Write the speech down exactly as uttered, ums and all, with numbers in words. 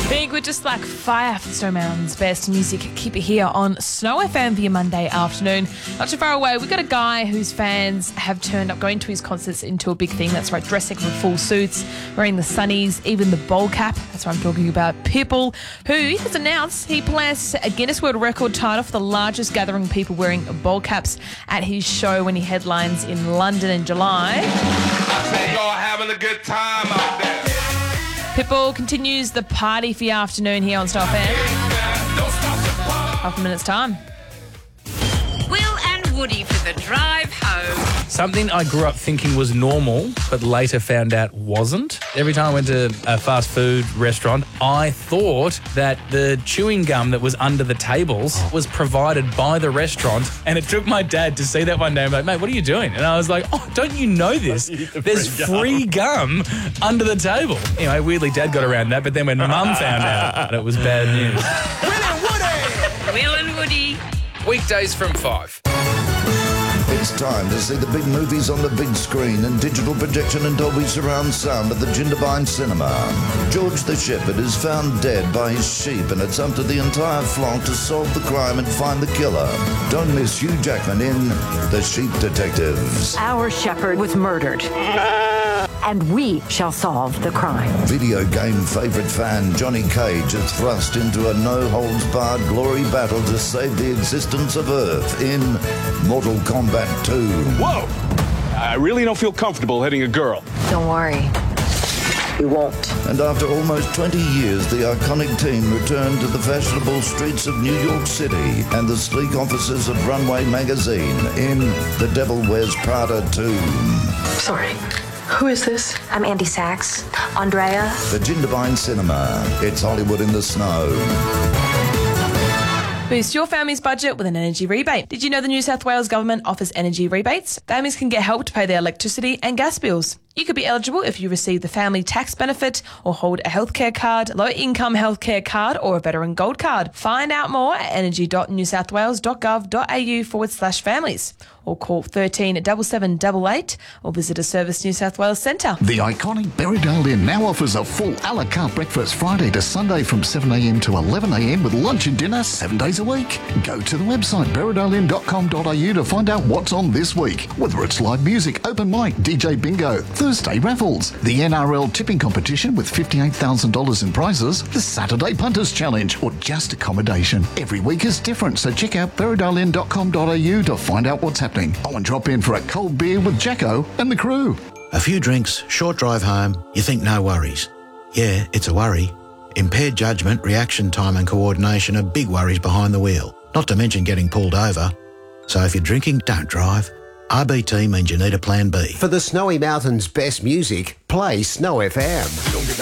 Big with just like fire for Snow Mountain's best music. Keep it here on Snow F M for your Monday afternoon. Not too far away, we've got a guy whose fans have turned up going to his concerts into a big thing. That's right, dressing in full suits, wearing the sunnies, even the bowl cap. That's what I'm talking about. Pitbull, who has announced he plans to set a Guinness World Record title for the largest gathering of people wearing bowl caps at his show when he headlines in London in July. I say you're having a good time out there. Pitbull continues the party for your afternoon here on Snow F M. Half a minute's time. Will and Woody for the drive home. Something I grew up thinking was normal, but later found out wasn't. Every time I went to a fast food restaurant, I thought that the chewing gum that was under the tables was provided by the restaurant. And it took my dad to see that one day and be like, mate, what are you doing? And I was like, oh, don't you know this? There's free gum under the table. Anyway, weirdly, Dad got around that, but then when Mum found out, it was bad news. Will and Woody. Weekdays from five. It's time to see the big movies on the big screen and digital projection and Dolby surround sound at the Jindabyne Cinema. George the Shepherd is found dead by his sheep, and it's up to the entire flock to solve the crime and find the killer. Don't miss Hugh Jackman in The Sheep Detectives. Our shepherd was murdered, and we shall solve the crime. Video game favourite fan Johnny Cage is thrust into a no-holds-barred glory battle to save the existence of Earth in Mortal Kombat two. Whoa! I really don't feel comfortable hitting a girl. Don't worry. We won't. And after almost twenty years, the iconic team returned to the fashionable streets of New York City and the sleek offices of Runway magazine in The Devil Wears Prada two. Sorry. Who is this? I'm Andy Sachs. Andrea. The Jindabyne Cinema. It's Hollywood in the snow. Boost your family's budget with an energy rebate. Did you know the New South Wales government offers energy rebates? Families can get help to pay their electricity and gas bills. You could be eligible if you receive the family tax benefit or hold a healthcare card, low-income healthcare card or a veteran gold card. Find out more at energy.newsouthwales.gov.au forward slash families or call thirteen seven seven eight eight or visit a Service New South Wales centre. The iconic Berrydale Inn now offers a full a la carte breakfast Friday to Sunday from seven a m to eleven a m with lunch and dinner seven days a week. Go to the website berrydale inn dot com dot a u to find out what's on this week, whether it's live music, open mic, D J bingo, Thursday raffles, the N R L tipping competition with fifty-eight thousand dollars in prizes, the Saturday Punters Challenge, or just accommodation. Every week is different, so check out berrydale inn dot com dot a u to find out what's happening. Oh, and drop in for a cold beer with Jacko and the crew. A few drinks, short drive home, you think no worries. Yeah, it's a worry. Impaired judgment, reaction time and coordination are big worries behind the wheel, not to mention getting pulled over. So if you're drinking, don't drive. R B T means you need a plan B. For the Snowy Mountains' best music, play Snow F M.